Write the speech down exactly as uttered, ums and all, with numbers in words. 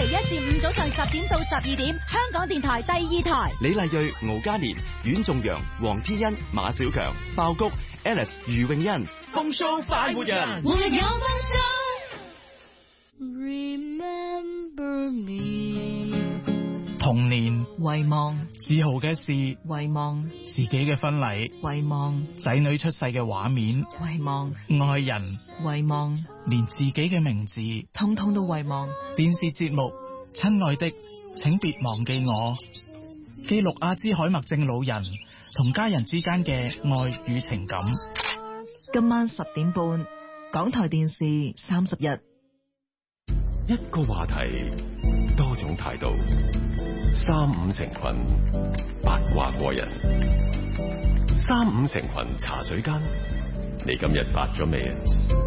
一至五早上十點到十二點，香港電台第二台。 李麗蕊、敖嘉年、阮仲陽、黃天恩、馬小強、爆谷、Alice、余詠欣，風騷快活人， 活有風騷。Remember me。 童年遺忘， 自豪嘅事遺忘， 自己嘅婚禮遺忘， 仔女出世嘅畫面遺忘， 愛人遺忘， 連自己嘅名字通通都遺忘。 電視節目《親愛的，請別忘記我》，記錄阿茲海默症老人同家人之間嘅愛與情感。 今晚十點半，港台電視三十日。 一個話題，多種態度，三五成群，八卦過人。三五成群茶水間，你今日八咗未啊？